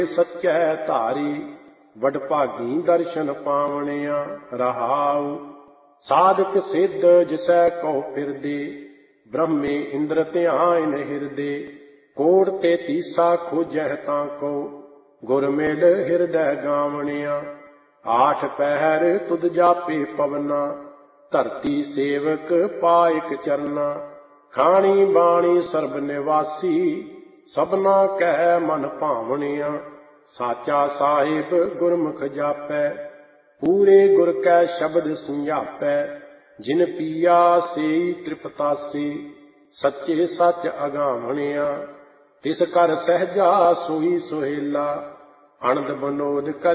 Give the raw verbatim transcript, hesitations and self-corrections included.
ਸੱਚੈ ਧਾਰੀ ਵਡਭਾਗੀ ਦਰਸ਼ਨ ਪਾਵਣਿਆ ਰਹਾਉ। ਸਾਧਕ ਸਿੱਧ ਜਿਸੈ ਕਉ ਫਿਰਦੇ ਬ੍ਰਹਮੇ ਇੰਦਰ ਧਿਆਨ ਹਿਰਦੇ। ਕੋੜ ਤੇ ਤੀਸਾ ਖੋਜਹਿ ਤਾਂ ਕੋ ਗੁਰ ਮਿਲ ਹਿਰਦੈ ਗਾਵਣਿਆ। ਆਠ ਪਹਿਰ ਤੁਧ ਜਾਪੇ ਪਵਨਾ ਧਰਤੀ ਸੇਵਕ ਪਾਇਕ ਚਰਨਾ। ਖਾਣੀ ਬਾਣੀ ਸਰਬ ਨਿਵਾਸੀ ਸਭਨਾ ਕਹਿ ਮਨ ਭਾਵਣਿਆ। ਸਾਚਾ ਸਾਹਿਬ ਗੁਰਮੁਖ ਜਾਪੈ ਪੂਰੇ ਗੁਰ ਕੈ ਸ਼ਬਦ ਸਮਝਾਪੈ। ਜਿਨ ਪੀਆ ਸੇਈ ਤ੍ਰਿਪਤਾਸੀ ਸੱਚੇ ਸੱਚ ਅਗਾਵਣਿਆ। ਤਿਸ ਕਰ ਸਹਿਜਾ ਸੋਈ ਸੁਹੇਲਾ ਅਨੰਦ ਬਨੋਦ